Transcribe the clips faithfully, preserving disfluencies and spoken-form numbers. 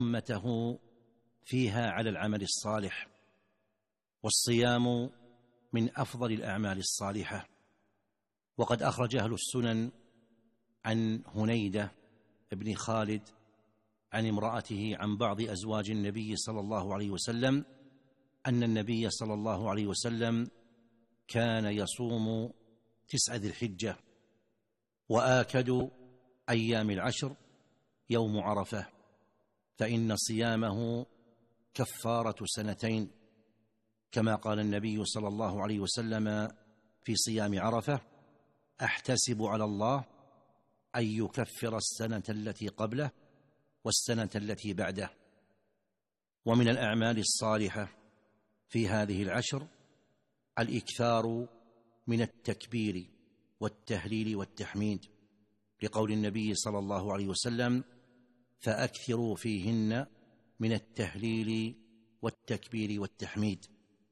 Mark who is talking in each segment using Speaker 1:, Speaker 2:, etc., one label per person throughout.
Speaker 1: أمته فيها على العمل الصالح. والصيام من أفضل الأعمال الصالحة. وقد أخرج أهل السنن عن هنيدة بن خالد عن امرأته عن بعض أزواج النبي صلى الله عليه وسلم أن النبي صلى الله عليه وسلم كان يصوم تسع ذي الحجة، وآكد أيام العشر يوم عرفة، فإن صيامه كفارة سنتين، كما قال النبي صلى الله عليه وسلم في صيام عرفة: أحتسب على الله أن يكفر السنة التي قبله والسنة التي بعده. ومن الأعمال الصالحة في هذه العشر الإكثار من التكبير والتهليل والتحميد، لقول النبي صلى الله عليه وسلم: فأكثروا فيهن من التهليل والتكبير والتحميد.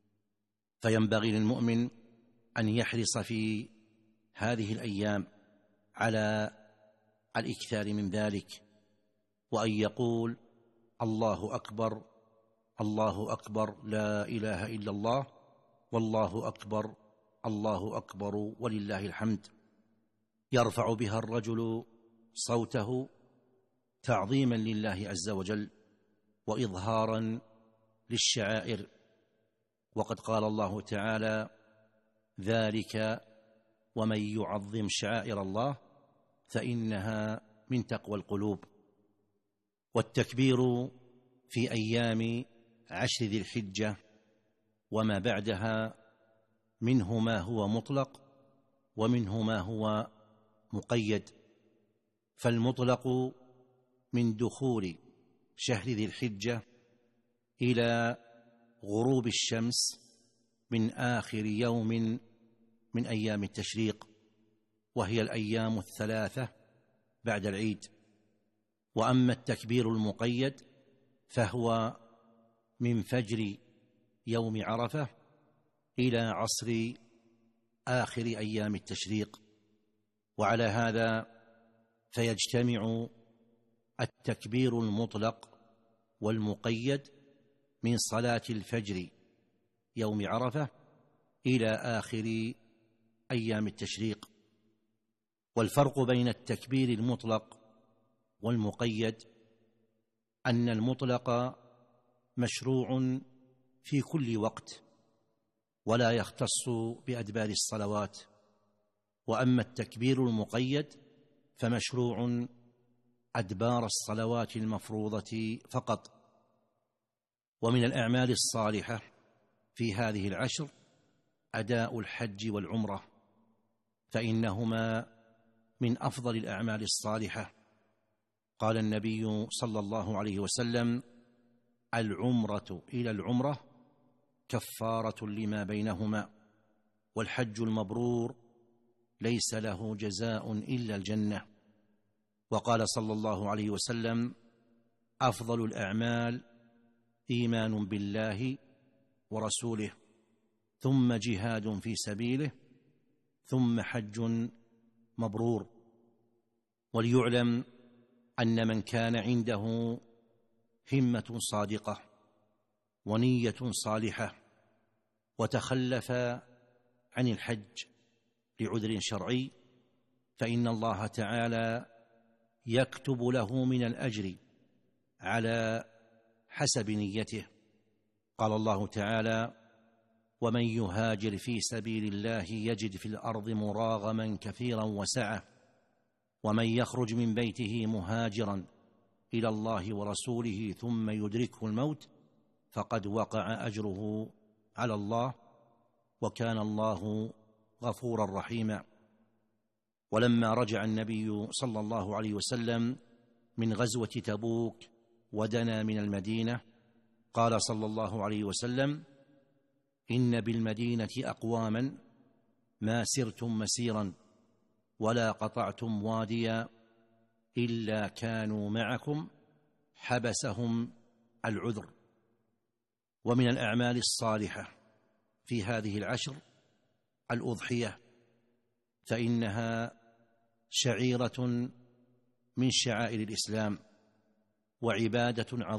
Speaker 1: فينبغي للمؤمن أن يحرص في هذه الأيام على الإكثار من ذلك، وأن يقول: الله أكبر، الله أكبر، لا إله إلا الله، والله أكبر، الله أكبر، ولله الحمد. يرفع بها الرجل صوته تعظيما لله عز وجل وإظهارا للشعائر. وقد قال الله تعالى: ذلك ومن يعظم شعائر الله فإنها من تقوى القلوب. والتكبير في أيام عشر ذي الحجة وما بعدها منه ما هو مطلق ومنه ما هو مقيد. فالمطلق من دخول شهر ذي الحجة إلى غروب الشمس من آخر يوم من أيام التشريق، وهي الأيام الثلاثة بعد العيد. وأما التكبير المقيد فهو من فجر يوم عرفة إلى عصر آخر أيام التشريق. وعلى هذا فيجتمع التكبير المطلق والمقيد من صلاة الفجر يوم عرفة إلى آخر أيام التشريق. والفرق بين التكبير المطلق والمقيد أن المطلق مشروع في كل وقت ولا يختص بأدبار الصلوات، وأما التكبير المقيد فمشروع أدبار الصلوات المفروضة فقط. ومن الأعمال الصالحة في هذه العشر أداء الحج والعمرة، فإنهما من أفضل الأعمال الصالحة. قال النبي صلى الله عليه وسلم: العمرة إلى العمرة كفارة لما بينهما، والحج المبرور ليس له جزاء إلا الجنة. وقال صلى الله عليه وسلم: أفضل الأعمال إيمان بالله ورسوله، ثم جهاد في سبيله، ثم حج مبرور. وليعلم أن من كان عنده همة صادقة ونية صالحة وتخلف عن الحج لعذر شرعي، فإن الله تعالى يكتب له من الأجر على حسب نيته. قال الله تعالى: ومن يهاجر في سبيل الله يجد في الأرض مراغما كثيرا وسعة، ومن يخرج من بيته مهاجرا إلى الله ورسوله ثم يدركه الموت فقد وقع أجره على الله، وكان الله غفورا رحيما. ولما رجع النبي صلى الله عليه وسلم من غزوة تبوك ودنا من المدينة، قال صلى الله عليه وسلم: إن بالمدينة أقواما ما سرتم مسيرا ولا قطعتم واديا إلا كانوا معكم حبسهم العذر. ومن الأعمال الصالحة في هذه العشر الأضحية، فإنها شعيرة من شعائر الإسلام وعبادة عظيمة